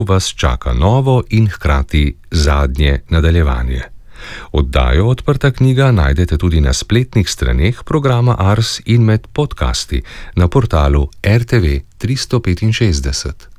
vas čaka novo in hkrati zadnje nadaljevanje. Oddajo Odprta knjiga najdete tudi na spletnih straneh programa Ars in med podcasti na portalu RTV 365.